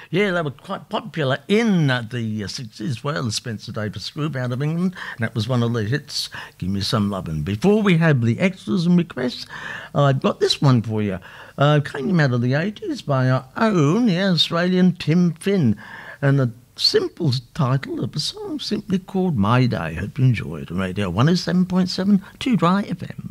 Yeah, they were quite popular in the 60s as well. The Spencer Davis Group out of England, and that was one of the hits, Give Me Some Lovin'. Before we have the extras and requests, I've got this one for you. Came out of the 80s by our own Australian Tim Finn, and the simple title of the song simply called My Day. Hope you enjoyed. Radio 107.7 2 Dry FM.